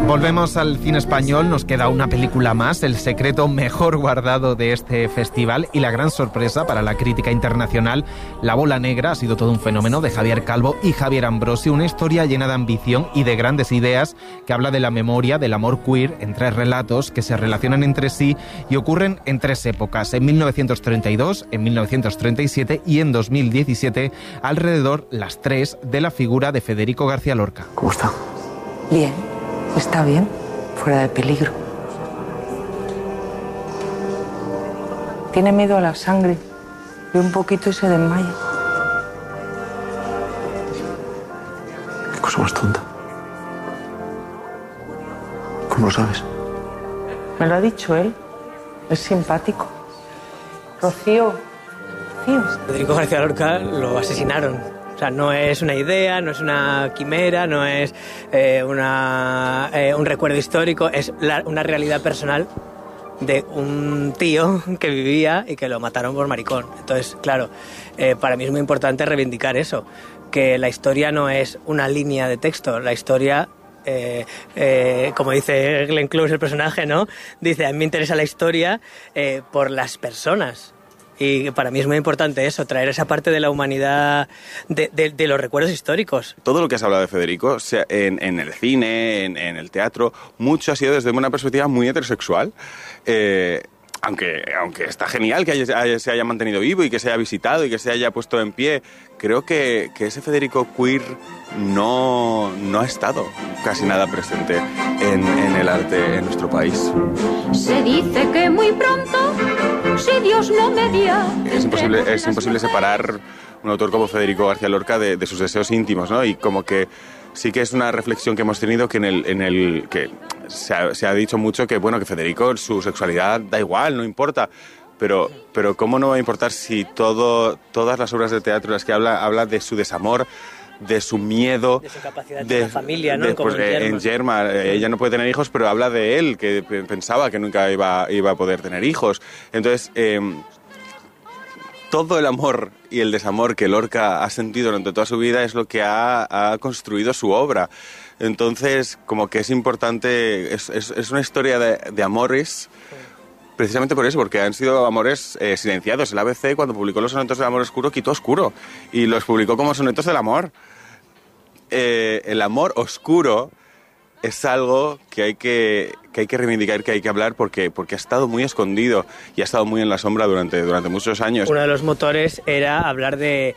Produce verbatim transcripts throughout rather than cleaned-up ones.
Volvemos al cine español, nos queda una película más, el secreto mejor guardado de este festival y la gran sorpresa para la crítica internacional, La bola negra, ha sido todo un fenómeno, de Javier Calvo y Javier Ambrosio, una historia llena de ambición y de grandes ideas que habla de la memoria, del amor queer, en tres relatos que se relacionan entre sí y ocurren en tres épocas, en mil novecientos treinta y dos, en mil novecientos treinta y siete y en dos mil diecisiete, alrededor, las tres, de la figura de Federico García Lorca. ¿Cómo está? Bien. Está bien, fuera de peligro. Tiene miedo a la sangre. Ve un poquito y se desmaya. Qué cosa más tonta. ¿Cómo lo sabes? Me lo ha dicho él. Es simpático. Rocío. Rocío. Federico García Lorca lo asesinaron. O sea, no es una idea, no es una quimera, no es eh, una, eh, un recuerdo histórico, es la, una realidad personal de un tío que vivía y que lo mataron por maricón. Entonces, claro, eh, para mí es muy importante reivindicar eso, que la historia no es una línea de texto, la historia... Eh, eh, como dice Glenn Close, el personaje, ¿no? Dice, a mí me interesa la historia eh, por las personas. Y para mí es muy importante eso, traer esa parte de la humanidad, de, de, de los recuerdos históricos. Todo lo que has hablado de Federico, sea en, en el cine, en, en el teatro, mucho ha sido desde una perspectiva muy heterosexual. Eh, aunque, aunque está genial que haya, haya, se haya mantenido vivo y que se haya visitado y que se haya puesto en pie, creo que, que ese Federico queer no, no ha estado casi nada presente en, en el arte en nuestro país. Se dice que muy pronto, si Dios no media... Es imposible, es imposible separar un autor como Federico García Lorca de, de sus deseos íntimos, ¿no? Y como que sí que es una reflexión que hemos tenido que en el, en el que se ha, se ha dicho mucho que, bueno, que Federico, su sexualidad da igual, no importa. Pero, pero ¿cómo no va a importar si todo, todas las obras de teatro en las que habla, habla de su desamor, de su miedo, de su capacidad de, de la familia, ¿no? De, pues, en Yerma, ella no puede tener hijos, pero habla de él, que pensaba que nunca iba, iba a poder tener hijos. Entonces, eh, todo el amor y el desamor que Lorca ha sentido durante toda su vida es lo que ha, ha construido su obra. Entonces, como que es importante, es, es, es una historia de, de amores. Precisamente por eso, porque han sido amores eh, silenciados. El A B C, cuando publicó los sonetos del amor oscuro, quitó oscuro y los publicó como sonetos del amor. Eh, el amor oscuro es algo que hay que, que hay que reivindicar, que hay que hablar, porque, porque ha estado muy escondido y ha estado muy en la sombra durante, durante muchos años. Uno de los motores era hablar de...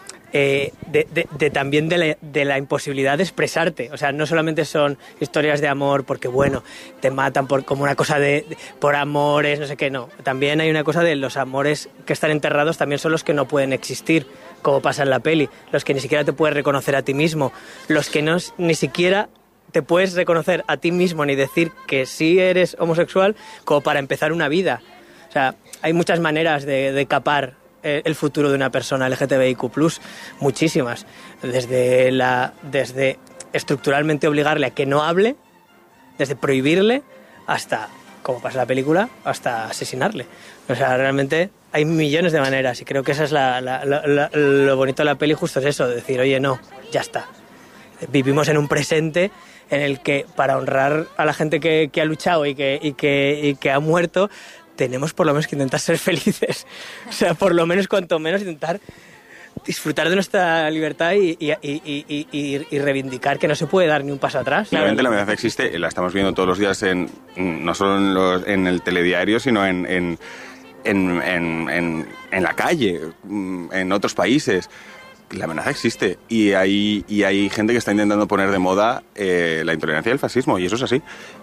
Eh, de, de, de también de la, de la imposibilidad de expresarte. O sea, no solamente son historias de amor porque, bueno, te matan por como una cosa de, de por amores, no sé qué, no. También hay una cosa de los amores que están enterrados, también son los que no pueden existir, como pasa en la peli. Los que ni siquiera te puedes reconocer a ti mismo. Los que no, ni siquiera te puedes reconocer a ti mismo ni decir que sí eres homosexual como para empezar una vida. O sea, hay muchas maneras de, de capar el futuro de una persona L G T B I Q plus, muchísimas, desde la desde estructuralmente obligarle a que no hable, desde prohibirle hasta, como pasa en la película, hasta asesinarle. O sea, realmente hay millones de maneras y creo que esa es la, la, la, la, lo bonito de la peli, justo es eso, de decir, oye, no, ya está. Vivimos en un presente en el que, para honrar a la gente que, que ha luchado y que, y, que, y que ha muerto, tenemos por lo menos que intentar ser felices. O sea, por lo menos, cuanto menos, intentar disfrutar de nuestra libertad y, y, y, y, y, y reivindicar que no se puede dar ni un paso atrás. Realmente la amenaza existe, la estamos viendo todos los días, en, no solo en, los, en el telediario, sino en, en, en, en, en, en la calle, en otros países. La amenaza existe y hay, y hay gente que está intentando poner de moda eh, la intolerancia y el fascismo, y eso es así.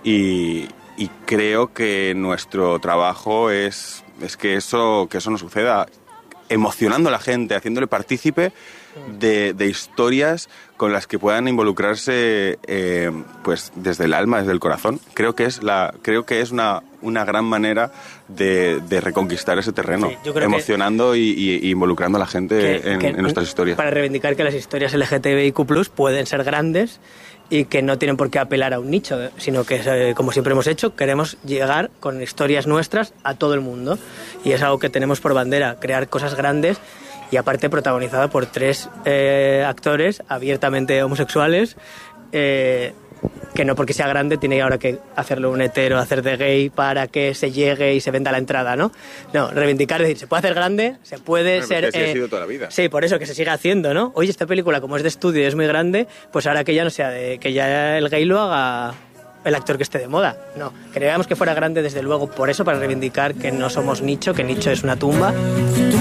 Y, y creo que nuestro trabajo es, es que, eso, que eso no suceda, emocionando a la gente, haciéndole partícipe de, de historias con las que puedan involucrarse eh, pues desde el alma, desde el corazón. Creo que es, la, creo que es una, una gran manera de, de reconquistar ese terreno, sí, emocionando y, y, y involucrando a la gente que, en, que, en nuestras historias. Para reivindicar que las historias L G T B I Q plus pueden ser grandes y que no tienen por qué apelar a un nicho, sino que, eh, como siempre hemos hecho, queremos llegar con historias nuestras a todo el mundo. Y es algo que tenemos por bandera, crear cosas grandes, y aparte protagonizada por tres eh, actores abiertamente homosexuales, eh, que no porque sea grande tiene ahora que hacerlo un hetero, hacer de gay para que se llegue y se venda la entrada, ¿no? No, reivindicar, es decir, se puede hacer grande, se puede Bueno, ser... porque así ha eh, sido toda la vida. Sí, por eso, que se siga haciendo, ¿no? Oye, esta película, como es de estudio y es muy grande, pues ahora que ya no sea de... que ya el gay lo haga el actor que esté de moda. No, queríamos que fuera grande desde luego por eso, para reivindicar que no somos nicho, que nicho es una tumba.